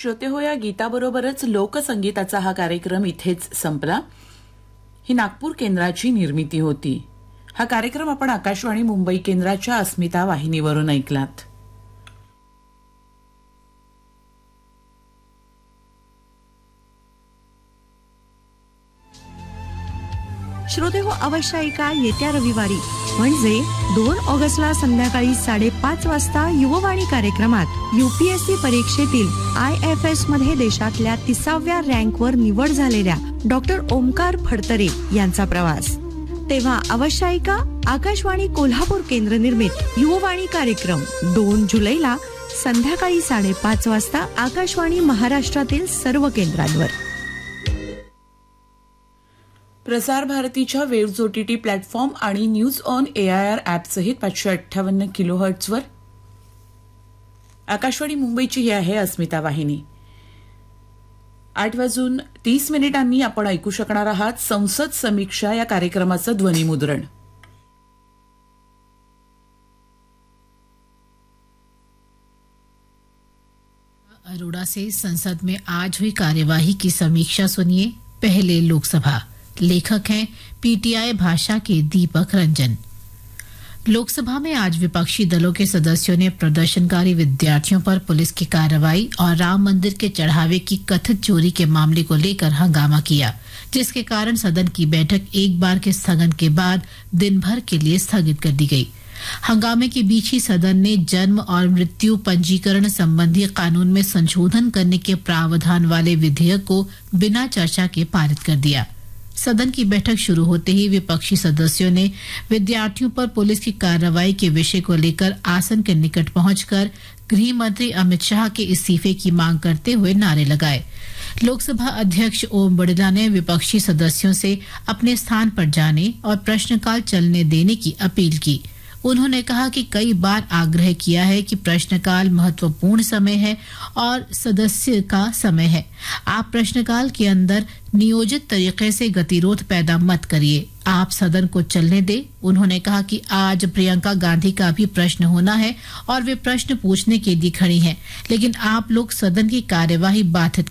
श्रोते हो, या गीताबरोबरच लोकसंगीताचा हा कार्यक्रम इथेच संपला. ही नागपूर केंद्राची निर्मिती होती. हा कार्यक्रम आपण आकाशवाणी मुंबई केंद्राच्या अस्मिता वाहिनीवरून ऐकलात. श्रोते हो, अवश्य ऐका येत्या रविवारी म्हणजे 2 ऑगस्टला संध्याकाळी 5:30 वाजता युववाणी कार्यक्रमात UPSC परीक्षेतील IFS मध्ये देशातल्या 30व्या रँकवर निवड झालेल्या डॉक्टर ओमकार फडतरे यांचा प्रवास. तेव्हा अवश्य ऐका आकाशवाणी कोल्हापूर केंद्र निर्मित युववाणी कार्यक्रम 2 जुलैला संध्याकाळी 5:30 वाजता आकाशवाणी महाराष्ट्रातील सर्व केंद्रांवर. प्रसार भारतीच्या वेव्ज OTT प्लॅटफॉर्म आणि न्यूज ऑन AIR ॲप सहित 558 किलोहर्ट्झवर आकाशवाणी मुंबईची ही आहे अस्मिता वाहिनी. 8:30 आपण ऐकू शकणार आहात संसद समीक्षा या कार्यक्रमाचं ध्वनिमुद्रण. अरोड़ा से संसद में आज हुई कार्यवाही की समीक्षा सुनिए. पहले लोकसभा. लेखक हैं PTI भाषा के दीपक रंजन. लोकसभा में आज विपक्षी दलों के सदस्यों ने प्रदर्शनकारी विद्यार्थियों पर पुलिस की कार्रवाई और राम मंदिर के चढ़ावे की कथित चोरी के मामले को लेकर हंगामा किया, जिसके कारण सदन की बैठक एक बार के स्थगन के बाद दिन भर के लिए स्थगित कर दी गई. हंगामे के बीच ही सदन ने जन्म और मृत्यु पंजीकरण संबंधी कानून में संशोधन करने के प्रावधान वाले विधेयक को बिना चर्चा के पारित कर दिया. सदन की बैठक शुरू होते ही विपक्षी सदस्यों ने विद्यार्थियों पर पुलिस की कार्रवाई के विषय को लेकर आसन के निकट पहुंचकर गृह मंत्री अमित शाह के इस्तीफे की मांग करते हुए नारे लगाए. लोकसभा अध्यक्ष ओम बिड़ला ने विपक्षी सदस्यों से अपने स्थान पर जाने और प्रश्नकाल चलने देने की अपील की. उन्होंने कहा कि कई बार आग्रह किया है कि प्रश्नकाल महत्वपूर्ण समय है और सदस्य का समय है. आप प्रश्नकाल के अंदर नियोजित तरीके से गतिरोध पैदा मत करिए. आप सदन को चलने दें. उन्होंने कहा कि आज प्रियंका गांधी का भी प्रश्न होना है और वे प्रश्न पूछने के लिए खड़ी हैं, लेकिन आप लोग सदन की कार्यवाही बाधित